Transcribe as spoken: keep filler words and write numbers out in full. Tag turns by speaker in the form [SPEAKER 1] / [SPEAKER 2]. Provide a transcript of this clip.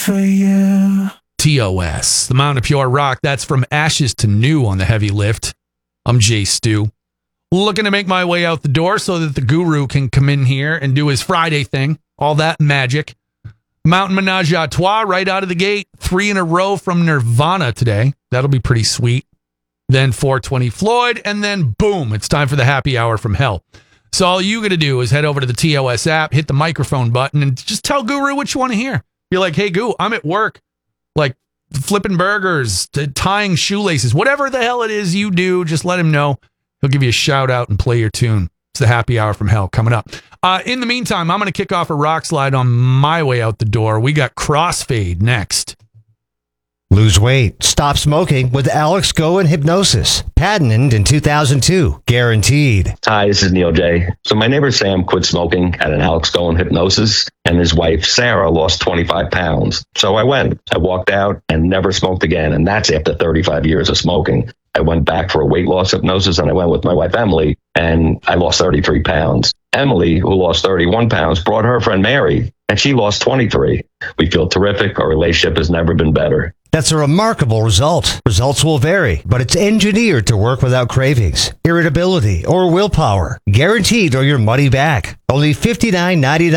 [SPEAKER 1] for you.
[SPEAKER 2] T O S, the Mountain of Pure Rock. That's from ashes to new on the heavy lift. I'm Jay Stu. Looking to make my way out the door so that the guru can come in here and do his Friday thing. All that magic. Mountain Menage a Trois right out of the gate. Three in a row from Nirvana today. That'll be pretty sweet. Then four twenty Floyd. And then boom, it's time for the happy hour from hell. So all you got to do is head over to the T O S app, hit the microphone button, and just tell Guru what you want to hear. Be like, hey, Goo, I'm at work. Like flipping burgers, t- tying shoelaces, whatever the hell it is you do, just let him know. He'll give you a shout out and play your tune. It's the happy hour from hell coming up. Uh, in the meantime, I'm going to kick off a rock slide on my way out the door. We got Crossfade next.
[SPEAKER 3] Lose weight. Stop smoking with Alex Go and Hypnosis. Patented in two thousand two. Guaranteed.
[SPEAKER 4] Hi, this is Neil J. So my neighbor Sam quit smoking at an Alex Go and Hypnosis, and his wife Sarah lost twenty-five pounds. So I went. I walked out and never smoked again, and that's after thirty-five years of smoking. I went back for a weight loss hypnosis, and I went with my wife Emily, and I lost thirty-three pounds. Emily, who lost thirty-one pounds, brought her friend Mary, and she lost twenty-three. We feel terrific. Our relationship has never been better.
[SPEAKER 3] That's a remarkable result. Results will vary, but it's engineered to work without cravings, irritability, or willpower. Guaranteed or your money back. Only fifty-nine ninety-nine.